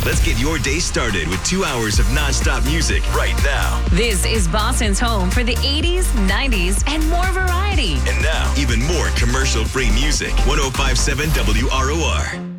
Let's get your day started with 2 hours of nonstop music right now. This is Boston's home for the 80s, 90s, and more variety. And now, even more commercial-free music. 105.7 WROR.